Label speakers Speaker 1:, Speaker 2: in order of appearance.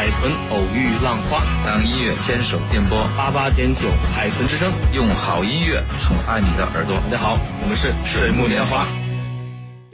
Speaker 1: 豚偶遇浪花，
Speaker 2: 当音乐坚守电波
Speaker 1: 88.9海豚之声，
Speaker 2: 用好音乐宠爱你的耳朵。
Speaker 1: 大家好，我们是水木年华。